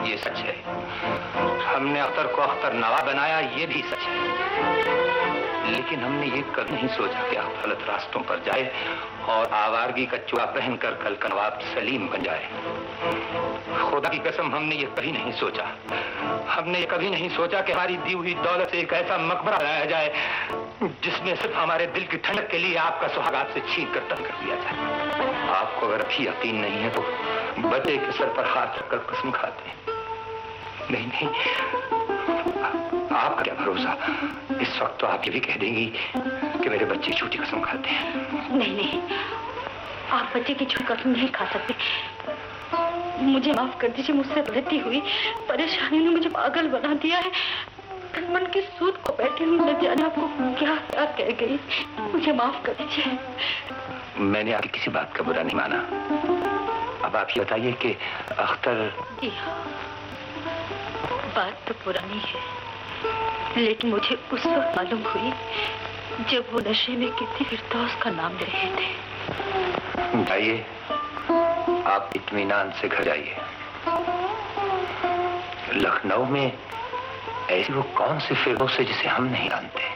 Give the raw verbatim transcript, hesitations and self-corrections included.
ये सच है। हमने अख्तर को अख्तर नवा बनाया, ये भी सच है। लेकिन हमने ये कभी नहीं सोचा कि आप गलत रास्तों पर जाए और आवारगी का चूड़ा पहनकर कल का नवाब सलीम बन जाए। खुदा की कसम, हमने ये कभी नहीं सोचा। हमने ये कभी नहीं सोचा कि हमारी दी हुई दौलत से एक ऐसा मकबरा बनाया जाए जिसमें सिर्फ हमारे दिल की ठंडक के लिए आपका सुहाग आपसे छीन कर तंग कर दिया जाए। आपको अगर अभी यकीन नहीं है तो बच्चे के सर पर हाथ रखकर कसम खाते हैं। नहीं नहीं, आपका क्या भरोसा, इस वक्त तो आप ये भी कह देंगी कि मेरे बच्चे झूठी कसम खाते हैं। नहीं नहीं, आप बच्चे की झूठी कसम नहीं खा सकते। मुझे माफ कर दीजिए, मुझसे गलती हुई। परेशानी ने मुझे पागल बना दिया है। मन की सूद को बैठी हुई न जाने आपको क्या क्या कह गई। मुझे माफ कर दीजिए। मैंने आपकी किसी बात का बुरा नहीं माना। अब आप ये बताइए कि अख्तर। जी हाँ, बात तो पुरानी है, लेकिन मुझे उस वक्त मालूम हुई जब वो नशे में किसी फिरदौस का नाम ले रहे थे। जाइए, आप इत्मीनान से घर जाइए। लखनऊ में ऐसी वो कौन सी फिरदौस है जिसे हम नहीं जानते।